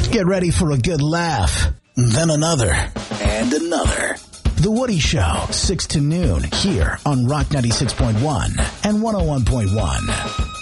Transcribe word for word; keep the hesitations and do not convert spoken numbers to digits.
Get ready for a good laugh. Then another. And another. The Woody Show, six to noon, here on Rock ninety-six point one and one oh one point one.